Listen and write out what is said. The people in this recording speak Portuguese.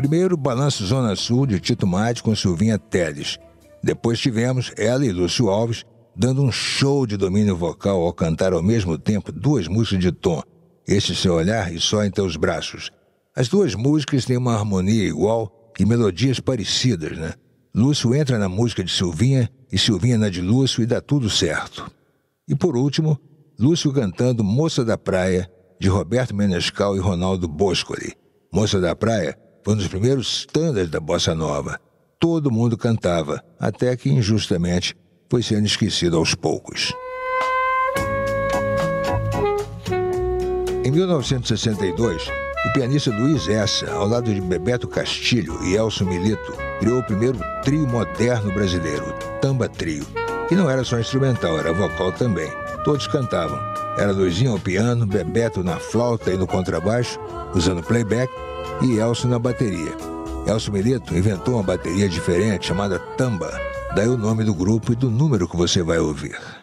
Primeiro, Balanço Zona Sul, de Tito Mate com Silvinha Telles. Depois tivemos ela e Lúcio Alves dando um show de domínio vocal ao cantar ao mesmo tempo duas músicas de Tom, Este Seu Olhar e Só em Teus Braços. As duas músicas têm uma harmonia igual e melodias parecidas, né? Lúcio entra na música de Silvinha e Silvinha na de Lúcio e dá tudo certo. E por último, Lúcio cantando Moça da Praia, de Roberto Menescal e Ronaldo Boscoli. Moça da Praia foi um dos primeiros standards da bossa nova. Todo mundo cantava, até que injustamente foi sendo esquecido aos poucos. Em 1962, o pianista Luiz Essa, ao lado de Bebeto Castilho e Elcio Milito, criou o primeiro trio moderno brasileiro, o Tamba Trio. E não era só instrumental, era vocal também. Todos cantavam. Era Luizinho ao piano, Bebeto na flauta e no contrabaixo, usando playback, e Elcio na bateria. Elcio Milito inventou uma bateria diferente chamada Tamba, daí o nome do grupo e do número que você vai ouvir.